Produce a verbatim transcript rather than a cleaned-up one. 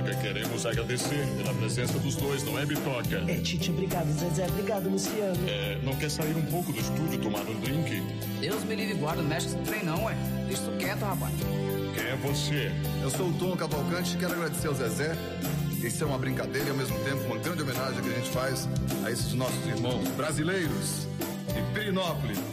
Bitoca, queremos agradecer pela presença dos dois, não é, Bitoca? É, Tite, obrigado, Zezé, obrigado, Luciano. É, não quer sair um pouco do estúdio, tomar um drink? Deus me livre e guarda, não mexe com esse trem não, ué. Deixa isso quieto, rapaz. Quem é você? Eu sou o Tom Cavalcante e quero agradecer ao Zezé. Isso é uma brincadeira e ao mesmo tempo uma grande homenagem que a gente faz a esses nossos irmãos brasileiros de Pirinópolis.